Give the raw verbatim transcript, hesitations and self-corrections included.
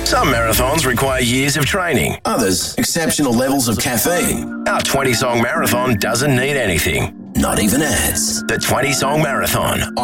Some marathons require years of training. Others, exceptional levels of caffeine. Our twenty-song marathon doesn't need anything. Not even ads. The twenty-song marathon